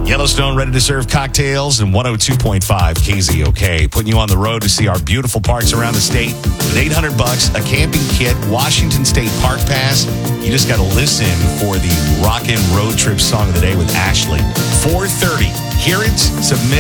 Yellowstone ready to serve cocktails and 102.5 KZOK, putting you on the road to see our beautiful parks around the state with $800, a camping kit, Washington State Park Pass. You just got to listen for the Rockin' Road Trip Song of the Day with Ashley. 4:30. Hear it, submit